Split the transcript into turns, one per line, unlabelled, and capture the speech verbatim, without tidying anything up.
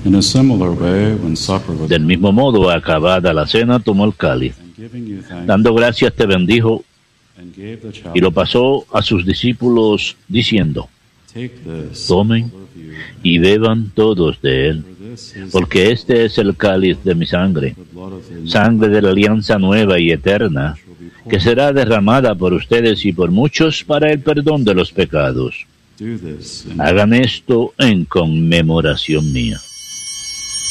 In a similar way, when supper was
Del mismo modo, acabada la cena, tomó el cáliz.
and giving you thanks,
Dando gracias, te bendijo
and gave the
y lo
chalice,
pasó a sus discípulos, diciendo:
take this,
Tomen
all of you,
y beban todos de él,
for this is
porque este es el cáliz de mi sangre,
the blood of the new
sangre de la alianza nueva y eterna,
which will be poured.
que será derramada por ustedes y por muchos para el perdón de los pecados.
Do this in
Hagan esto en conmemoración mía.